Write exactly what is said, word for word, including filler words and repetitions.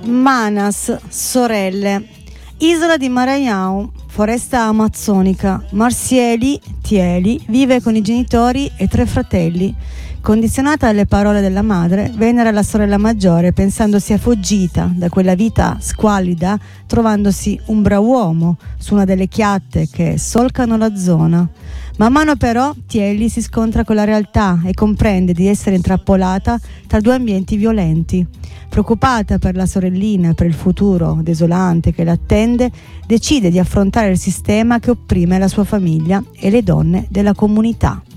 Manas, sorelle. Isola di Maranhão, foresta amazzonica. Marsieli, Tieli, vive con i genitori e tre fratelli. Condizionata dalle parole della madre, venera la sorella maggiore pensando sia fuggita da quella vita squallida, trovandosi un brav'uomo su una delle chiatte che solcano la zona. Man mano però Tieli si scontra con la realtà e comprende di essere intrappolata tra due ambienti violenti. Preoccupata per la sorellina e per il futuro desolante che l'attende, decide di affrontare il sistema che opprime la sua famiglia e le donne della comunità.